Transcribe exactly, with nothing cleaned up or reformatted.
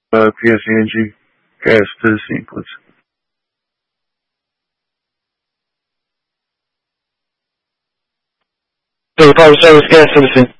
uh, P S E N G, gas to the scene, please. So, fire service, gas to the scene.